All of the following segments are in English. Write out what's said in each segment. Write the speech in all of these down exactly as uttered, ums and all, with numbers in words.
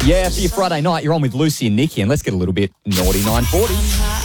Yeah, for your Friday night, you're on with Lucy and Nikki, and let's get a little bit naughty nine forty.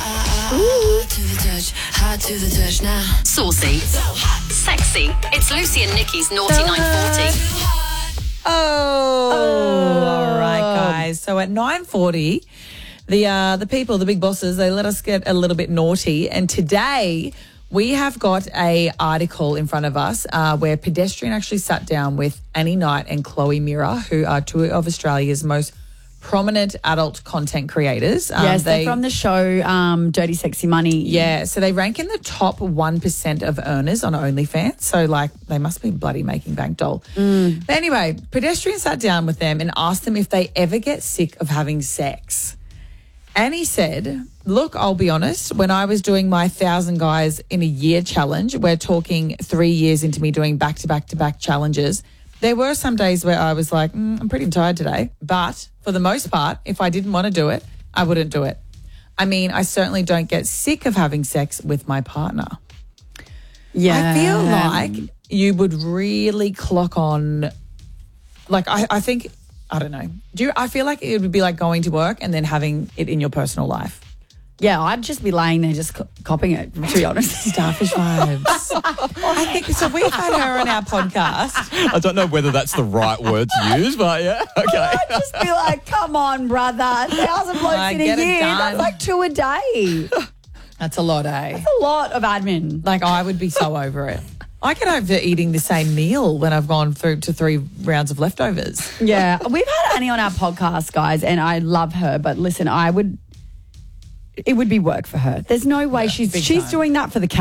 Saucy, sexy. It's Lucy and Nikki's Naughty nine forty. Oh, all right, guys. So at nine forty, the uh, the people, the big bosses, they let us get a little bit naughty. And today we have got a article in front of us uh, where Pedestrian actually sat down with Annie Knight and Chloe Mira, who are two of Australia's most prominent adult content creators. Um, yes, they, they're from the show um, Dirty Sexy Money. Yeah, so they rank in the top one percent of earners on OnlyFans. So, like, they must be bloody making bank doll. Mm. But anyway, Pedestrian sat down with them and asked them if they ever get sick of having sex. Annie said, look, I'll be honest, when I was doing my thousand guys in a year challenge, we're talking three years into me doing back-to-back-to-back challenges, there were some days where I was like, mm, I'm pretty tired today. But for the most part, if I didn't want to do it, I wouldn't do it. I mean, I certainly don't get sick of having sex with my partner. Yeah. I feel like you would really clock on, like, I, I think, I don't know. Do you, I feel like it would be like going to work and then having it in your personal life. Yeah, I'd just be laying there just co- copping it, to be honest. Starfish vibes. I think, so we've had her on our podcast. I don't know whether that's the right word to use, but yeah, okay. I'd just be like, come on, brother. A thousand blokes I in a get it year. done. That's like two a day. That's a lot, eh? That's a lot of admin. Like, I would be so over it. I get over eating the same meal when I've gone through to three rounds of leftovers. Yeah. We've had Annie on our podcast, guys, and I love her. But listen, I would, it would be work for her. There's no way Yeah, she's big she's time. doing that for the